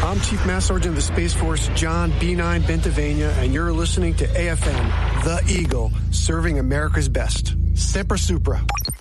I'm Chief Master Sergeant of the Space Force, John B-9 Bentavania, and you're listening to AFM, The Eagle, serving America's best. Semper Supra.